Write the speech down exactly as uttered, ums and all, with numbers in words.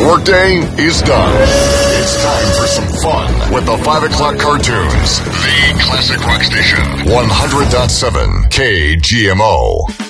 workday is done. It's time for some fun with the five o'clock cartoons. The Classic Rock Station, one hundred point seven K G M O.